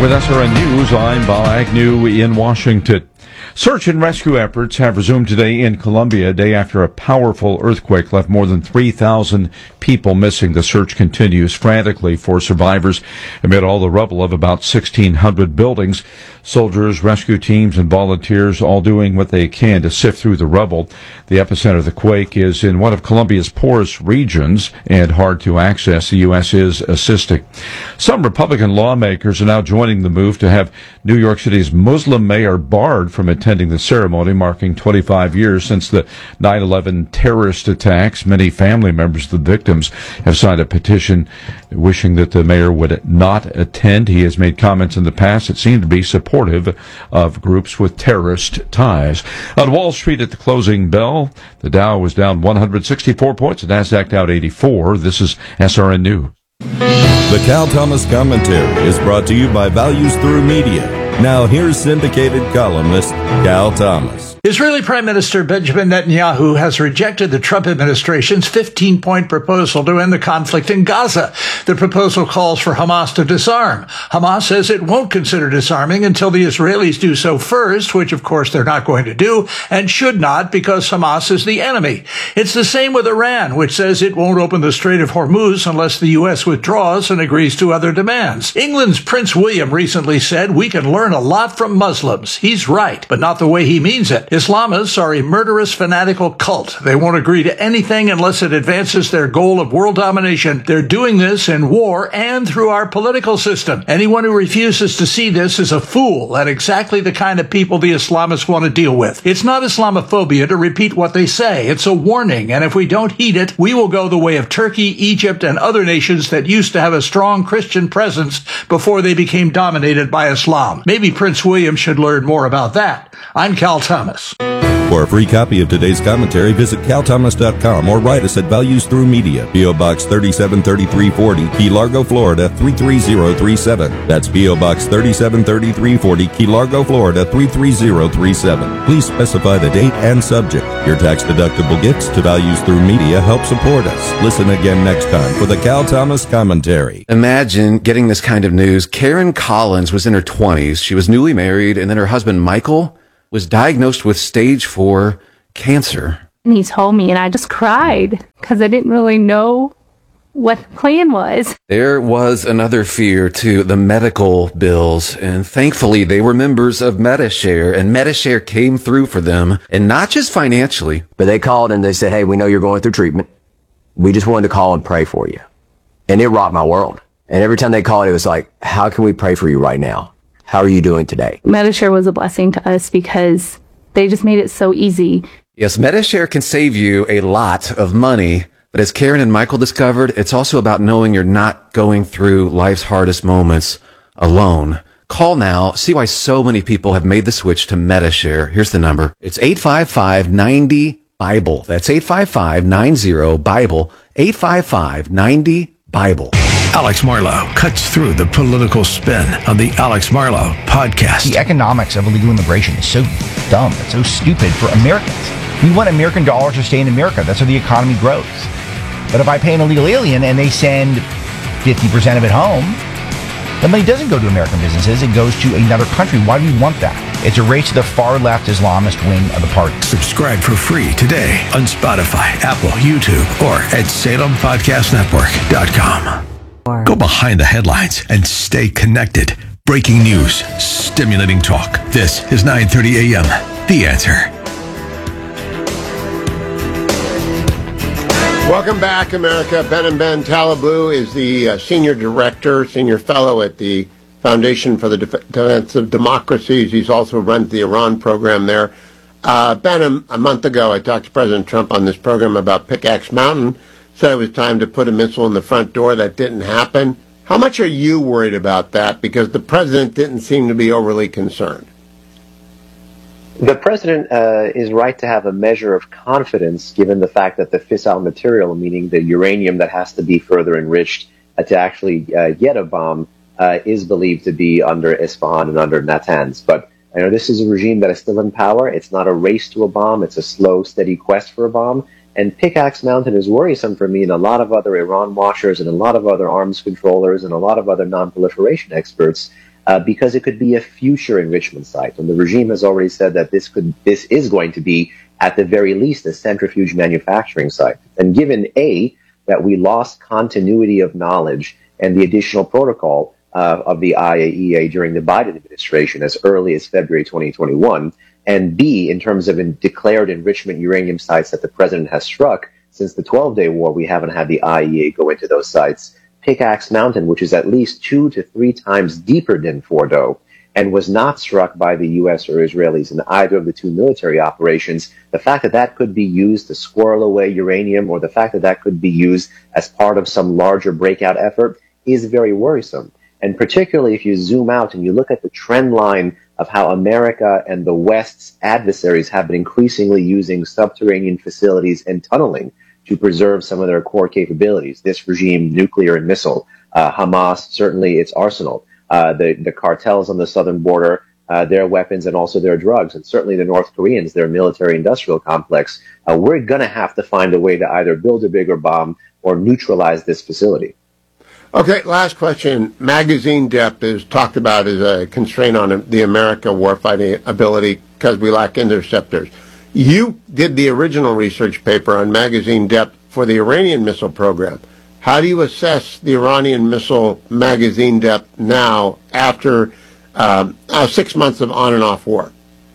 With SRN News, I'm Bob Agnew in Washington. Search and rescue efforts have resumed today in Colombia, a day after a powerful earthquake left more than 3,000 people missing. The search continues frantically for survivors amid all the rubble of about 1,600 buildings. Soldiers, rescue teams, and volunteers all doing what they can to sift through the rubble. The epicenter of the quake is in one of Colombia's poorest regions and hard to access. The U.S. is assisting. Some Republican lawmakers are now joining the move to have New York City's Muslim mayor barred from attending the ceremony, marking 25 years since the 9/11 terrorist attacks. Many family members of the victims have signed a petition wishing that the mayor would not attend. He has made comments in the past that seem to be supportive of groups with terrorist ties. On Wall Street at the closing bell, the Dow was down 164 points, the NASDAQ down 84. This is SRN News. The Cal Thomas Commentary is brought to you by Values Through Media. Now here's syndicated columnist Cal Thomas. Israeli Prime Minister Benjamin Netanyahu has rejected the Trump administration's 15-point proposal to end the conflict in Gaza. The proposal calls for Hamas to disarm. Hamas says it won't consider disarming until the Israelis do so first, which of course they're not going to do, and should not because Hamas is the enemy. It's the same with Iran, which says it won't open the Strait of Hormuz unless the U.S. withdraws and agrees to other demands. England's Prince William recently said, "We can learn a lot from Muslims." He's right, but not the way he means it. Islamists are a murderous, fanatical cult. They won't agree to anything unless it advances their goal of world domination. They're doing this in war and through our political system. Anyone who refuses to see this is a fool and exactly the kind of people the Islamists want to deal with. It's not Islamophobia to repeat what they say. It's a warning, and if we don't heed it, we will go the way of Turkey, Egypt, and other nations that used to have a strong Christian presence before they became dominated by Islam. Maybe Prince William should learn more about that. I'm Cal Thomas. For a free copy of today's commentary, visit calthomas.com or write us at Values Through Media, P.O. Box 373340, Key Largo, Florida 33037. That's P.O. Box 373340, Key Largo, Florida 33037. Please specify the date and subject. Your tax-deductible gifts to Values Through Media help support us. Listen again next time for the Cal Thomas Commentary. Imagine getting this kind of news. Karen Collins was in her 20s. She was newly married, and then her husband, Michael, was diagnosed with stage 4 cancer. And he told me, and I just cried because I didn't really know what the plan was. There was another fear to the medical bills, and thankfully they were members of Medi-Share, and Medi-Share came through for them, and not just financially. But they called and they said, "Hey, we know you're going through treatment. We just wanted to call and pray for you." And it rocked my world. And every time they called, it was like, "How can we pray for you right now? How are you doing today?" Medi-Share was a blessing to us because they just made it so easy. Yes, Medi-Share can save you a lot of money, but as Karen and Michael discovered, it's also about knowing you're not going through life's hardest moments alone. Call now. See why so many people have made the switch to Medi-Share. Here's the number. It's 855-90-BIBLE. That's 855-90-BIBLE. 855-90-BIBLE. Alex Marlow cuts through the political spin on the Alex Marlow podcast. The economics of illegal immigration is so dumb. It's so stupid for Americans. We want American dollars to stay in America. That's how the economy grows. But if I pay an illegal alien and they send 50% of it home, the money doesn't go to American businesses. It goes to another country. Why do we want that? It's a race to the far left Islamist wing of the party. Subscribe for free today on Spotify, Apple, YouTube, or at SalemPodcastNetwork.com. Go behind the headlines and stay connected. Breaking news, stimulating talk. This is 9:30 a.m. The Answer. Welcome back, America. Ben Talabou is the senior fellow at the Foundation for the Defense of Democracies. He's also runs the Iran program there. Ben, a month ago, I talked to President Trump on this program about Pickaxe Mountain. Said it was time to put a missile in the front door. That didn't happen. How much are you worried about that? Because the president didn't seem to be overly concerned. The president is right to have a measure of confidence given the fact that the fissile material, meaning the uranium that has to be further enriched to actually get a bomb, is believed to be under Isfahan and under Natanz. But this is a regime that is still in power. It's not a race to a bomb. It's a slow, steady quest for a bomb. And Pickaxe Mountain is worrisome for me and a lot of other Iran watchers and a lot of other arms controllers and a lot of other non-proliferation experts because it could be a future enrichment site. And the regime has already said that this is going to be, at the very least, a centrifuge manufacturing site. And given that we lost continuity of knowledge and the additional protocol of the IAEA during the Biden administration as early as February 2021, and B, in terms of declared enrichment uranium sites that the president has struck, since the 12-day war, we haven't had the IAEA go into those sites. Pickaxe Mountain, which is at least 2 to 3 times deeper than Fordo, and was not struck by the U.S. or Israelis in either of the two military operations, the fact that that could be used to squirrel away uranium, or the fact that that could be used as part of some larger breakout effort, is very worrisome. And particularly if you zoom out and you look at the trend line of how America and the West's adversaries have been increasingly using subterranean facilities and tunneling to preserve some of their core capabilities. This regime, nuclear and missile, Hamas, certainly its arsenal, the cartels on the southern border, their weapons and also their drugs, and certainly the North Koreans, their military-industrial complex. We're going to have to find a way to either build a bigger bomb or neutralize this facility. Okay, last question. Magazine depth is talked about as a constraint on the America warfighting ability because we lack interceptors. You did the original research paper on magazine depth for the Iranian missile program. How do you assess the Iranian missile magazine depth now after 6 months of on and off war?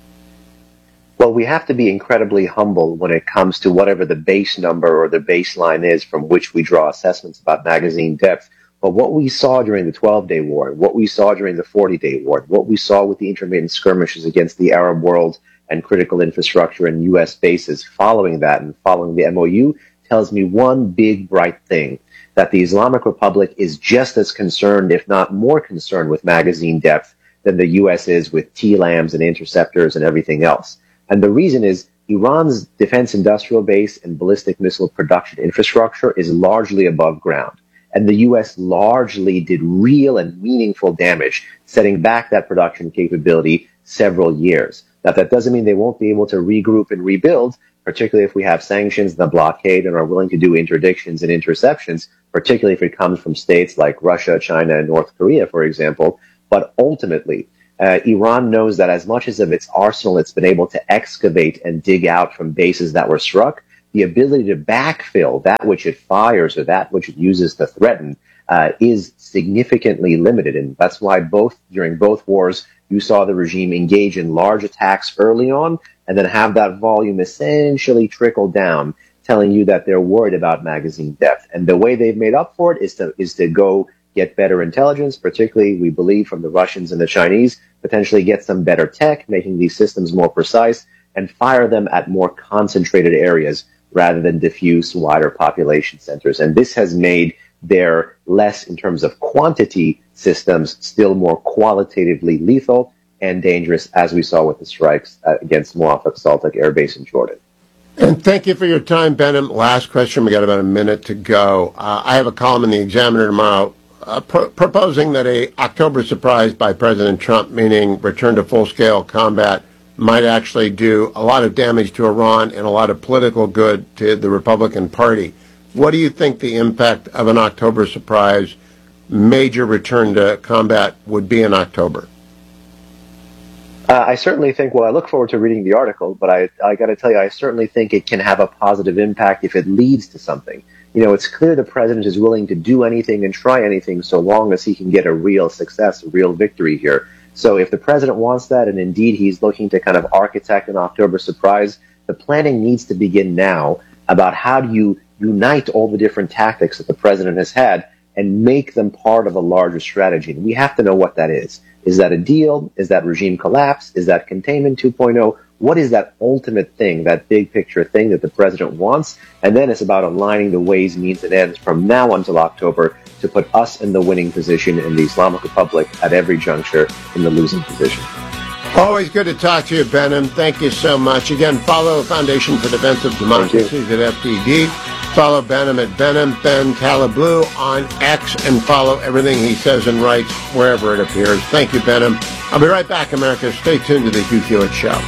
Well, we have to be incredibly humble when it comes to whatever the base number or the baseline is from which we draw assessments about magazine depth. But what we saw during the 12-day war, what we saw during the 40-day war, what we saw with the intermittent skirmishes against the Arab world and critical infrastructure and U.S. bases following that and following the MOU tells me one big bright thing, that the Islamic Republic is just as concerned, if not more concerned, with magazine depth than the U.S. is with TLAMs and interceptors and everything else. And the reason is Iran's defense industrial base and ballistic missile production infrastructure is largely above ground. And the U.S. largely did real and meaningful damage, setting back that production capability several years. Now, that doesn't mean they won't be able to regroup and rebuild, particularly if we have sanctions and a blockade and are willing to do interdictions and interceptions, particularly if it comes from states like Russia, China, and North Korea, for example. But ultimately, Iran knows that as much as of its arsenal it's been able to excavate and dig out from bases that were struck, the ability to backfill that which it fires or that which it uses to threaten is significantly limited. And that's why during both wars, you saw the regime engage in large attacks early on and then have that volume essentially trickle down, telling you that they're worried about magazine depth. And the way they've made up for it is to go get better intelligence, particularly, we believe, from the Russians and the Chinese, potentially get some better tech, making these systems more precise, and fire them at more concentrated areas rather than diffuse wider population centers. And this has made their less, in terms of quantity, systems still more qualitatively lethal and dangerous, as we saw with the strikes against Muaffaq Saltak Air Base in Jordan. And thank you for your time, Behnam. Last question. We got about a minute to go. I have a column in the Examiner tomorrow proposing that a October surprise by President Trump, meaning return to full-scale combat, might actually do a lot of damage to Iran and a lot of political good to the Republican Party. What do you think the impact of an October surprise, major return to combat would be in October? I certainly think, I look forward to reading the article, but I got to tell you, I certainly think it can have a positive impact if it leads to something. You know, it's clear the president is willing to do anything and try anything so long as he can get a real success, a real victory here. So if the president wants that, and indeed he's looking to kind of architect an October surprise, the planning needs to begin now about how do you unite all the different tactics that the president has had and make them part of a larger strategy. And we have to know what that is. Is that a deal? Is that regime collapse? Is that containment 2.0? What is that ultimate thing, that big picture thing that the president wants? And then it's about aligning the ways, means, and ends from now until October to put us in the winning position and the Islamic Republic at every juncture in the losing position. Always good to talk to you, Behnam. Thank you so much. Again, follow Foundation for Defense of Democracies at FDD. Follow Behnam at Behnam Ben Taliblu on X, and follow everything he says and writes wherever it appears. Thank you, Behnam. I'll be right back, America. Stay tuned to the Hugh Hewitt Show.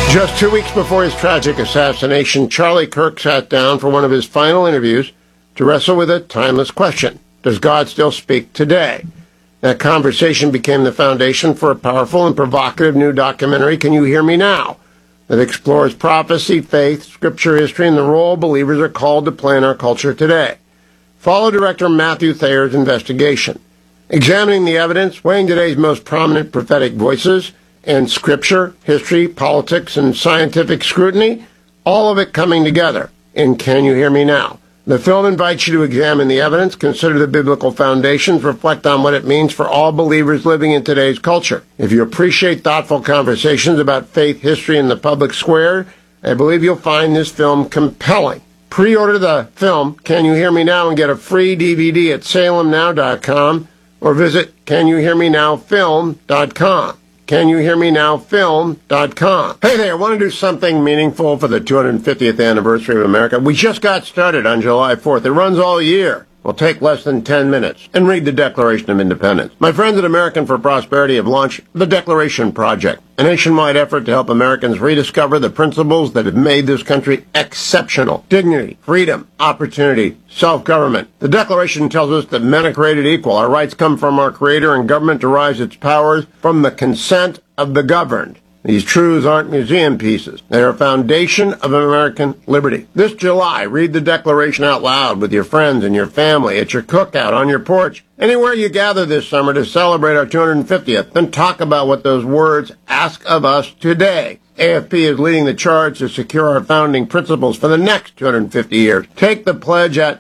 Just 2 weeks before his tragic assassination, Charlie Kirk sat down for one of his final interviews to wrestle with a timeless question. Does God still speak today? That conversation became the foundation for a powerful and provocative new documentary, Can You Hear Me Now?, that explores prophecy, faith, scripture, history, and the role believers are called to play in our culture today. Follow director Matthew Thayer's investigation, examining the evidence, weighing today's most prominent prophetic voices, and scripture, history, politics, and scientific scrutiny, all of it coming together in Can You Hear Me Now? The film invites you to examine the evidence, consider the biblical foundations, reflect on what it means for all believers living in today's culture. If you appreciate thoughtful conversations about faith, history, and the public square, I believe you'll find this film compelling. Pre-order the film, Can You Hear Me Now?, and get a free DVD at salemnow.com or visit CanYouHearMeNowFilm.com. CanYouHearMeNowFilm.com. Hey there, want to do something meaningful for the 250th anniversary of America? We just got started on July 4th. It runs all year. Will take less than 10 minutes. And read the Declaration of Independence. My friends at American for Prosperity have launched the Declaration Project, a nationwide effort to help Americans rediscover the principles that have made this country exceptional. Dignity, freedom, opportunity, self-government. The Declaration tells us that men are created equal. Our rights come from our Creator, and government derives its powers from the consent of the governed. These truths aren't museum pieces. They are a foundation of American liberty. This July, read the Declaration out loud with your friends and your family, at your cookout, on your porch, anywhere you gather this summer to celebrate our 250th. Then talk about what those words ask of us today. AFP is leading the charge to secure our founding principles for the next 250 years. Take the pledge at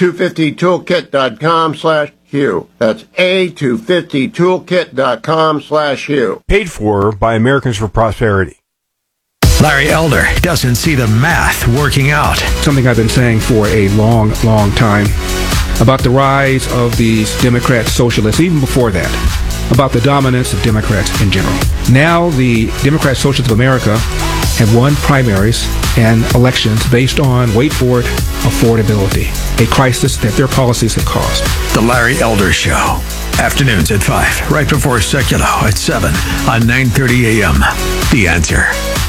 a250toolkit.com/Hugh. That's a250toolkit.com/Hugh. Paid for by Americans for Prosperity. Larry Elder doesn't see the math working out. Something I've been saying for a long, long time about the rise of these Democrat socialists, even before that, about the dominance of Democrats in general. Now the Democrat Socialists of America have won primaries and elections based on, wait for it, affordability, a crisis that their policies have caused. The Larry Elder Show. Afternoons at 5, right before Seculo at 7 on 9:30 a.m. The Answer.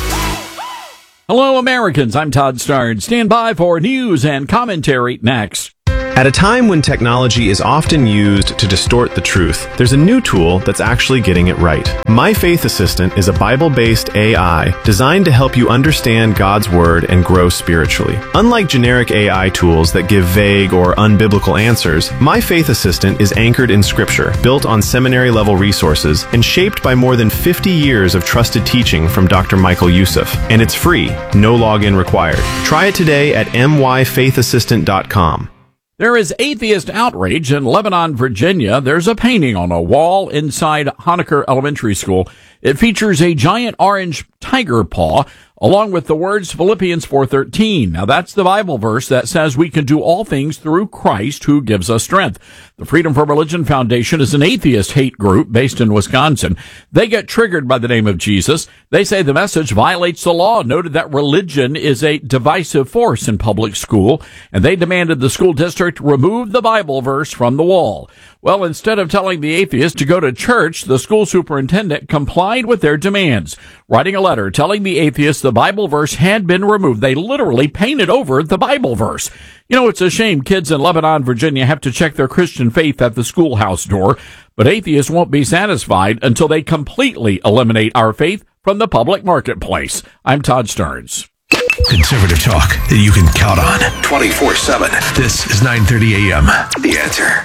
Hello, Americans. I'm Todd Starnes. Stand by for news and commentary next. At a time when technology is often used to distort the truth, there's a new tool that's actually getting it right. My Faith Assistant is a Bible-based AI designed to help you understand God's Word and grow spiritually. Unlike generic AI tools that give vague or unbiblical answers, My Faith Assistant is anchored in Scripture, built on seminary-level resources, and shaped by more than 50 years of trusted teaching from Dr. Michael Youssef. And it's free, no login required. Try it today at myfaithassistant.com. There is atheist outrage in Lebanon, Virginia. There's a painting on a wall inside Honaker Elementary School. It features a giant orange tiger paw, along with the words Philippians 4:13. Now, that's the Bible verse that says we can do all things through Christ who gives us strength. The Freedom from Religion Foundation is an atheist hate group based in Wisconsin. They get triggered by the name of Jesus. They say the message violates the law, noted that religion is a divisive force in public school, and they demanded the school district remove the Bible verse from the wall. Well, instead of telling the atheist to go to church, the school superintendent complied with their demands, writing a letter telling the atheist the Bible verse had been removed. They literally painted over the Bible verse. You know, it's a shame kids in Lebanon, Virginia have to check their Christian faith at the schoolhouse door, but atheists won't be satisfied until they completely eliminate our faith from the public marketplace. I'm Todd Starnes. Conservative talk that you can count on 24/7. This is 9:30 a.m. The Answer.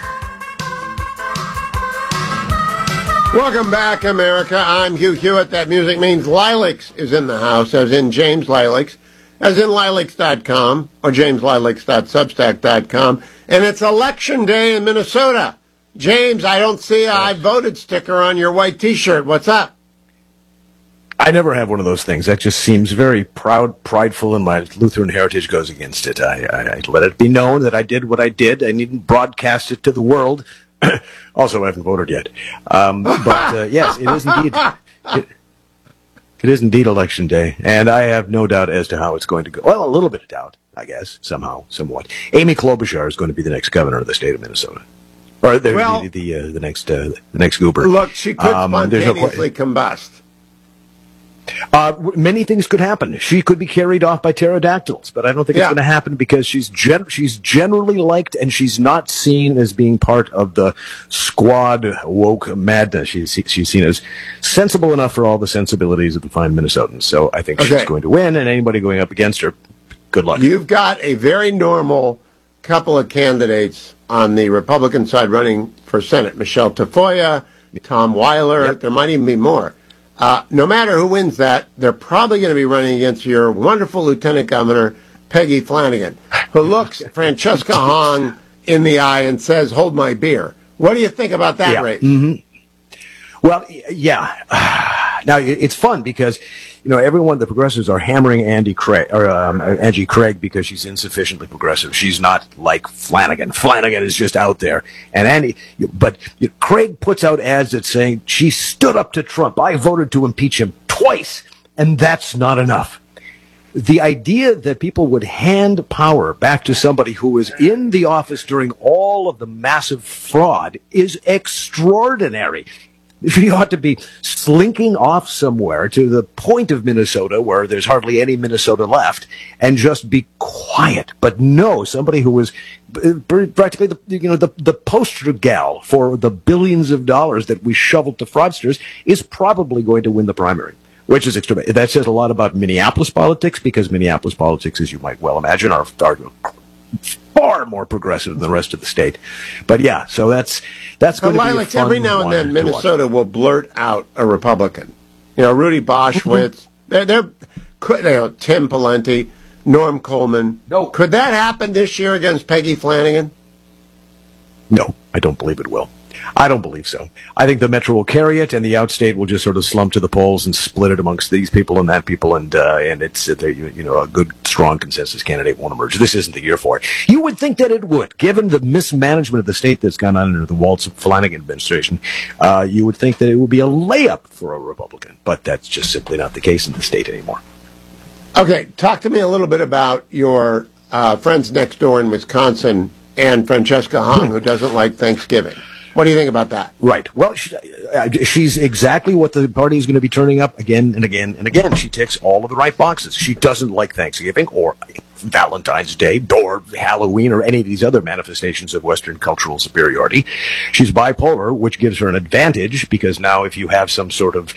Welcome back, America. I'm Hugh Hewitt. That music means Lilacs is in the house, as in James Lilacs, as in lilacs.com or jameslilacs.substack.com. And it's Election Day in Minnesota. James, I don't see a I voted sticker on your white T-shirt. What's up? I never have one of those things. That just seems very prideful, and my Lutheran heritage goes against it. I let it be known that I did what I did. I needn't broadcast it to the world. Also, I haven't voted yet. But yes, it is indeed. It is indeed Election Day, and I have no doubt as to how it's going to go. Well, a little bit of doubt, I guess, somewhat. Amy Klobuchar is going to be the next governor of the state of Minnesota, or the next goober. Look, she could spontaneously combust. Many things could happen. She could be carried off by pterodactyls, but I don't think it's going to happen because she's generally liked, and she's not seen as being part of the squad woke madness. She's seen as sensible enough for all the sensibilities of the fine Minnesotans. So I think she's going to win, and anybody going up against her, good luck. You've got a very normal couple of candidates on the Republican side running for Senate. Michelle Tafoya, Tom Weiler, there might even be more. No matter who wins that, they're probably going to be running against your wonderful Lieutenant Governor, Peggy Flanagan, who looks Francesca Hong in the eye and says, "Hold my beer." What do you think about that race? Well, now it's fun because everyone, the progressives are hammering Angie Craig because she's insufficiently progressive. She's not like Flanagan. Flanagan is just out there, and but Craig puts out ads that saying she stood up to Trump. I voted to impeach him twice, and that's not enough. The idea that people would hand power back to somebody who was in the office during all of the massive fraud is extraordinary. She ought to be slinking off somewhere to the point of Minnesota where there's hardly any Minnesota left and just be quiet. But no, somebody who was practically the poster gal for the billions of dollars that we shoveled to fraudsters is probably going to win the primary, which is extreme. That says a lot about Minneapolis politics, because Minneapolis politics, as you might well imagine, are far more progressive than the rest of the state. But so that's going to be a fun every now and then Minnesota will blurt out a Republican. Rudy Boschwitz, they're Tim Pawlenty, Norm Coleman. No, could that happen this year against Peggy Flanagan? No, I don't believe it will. I don't believe so. I think the Metro will carry it, and the outstate will just sort of slump to the polls and split it amongst these people and that people, and it's a good, strong consensus candidate won't emerge. This isn't the year for it. You would think that it would, given the mismanagement of the state that's gone on under the Waltz Flanagan administration. You would think that it would be a layup for a Republican, but that's just simply not the case in the state anymore. Okay, talk to me a little bit about your friends next door in Wisconsin and Francesca Hong, who doesn't like Thanksgiving. What do you think about that? Right. Well, she's exactly what the party is going to be turning up again and again and again. She ticks all of the right boxes. She doesn't like Thanksgiving or Valentine's Day or Halloween or any of these other manifestations of Western cultural superiority. She's bipolar, which gives her an advantage because now if you have some sort of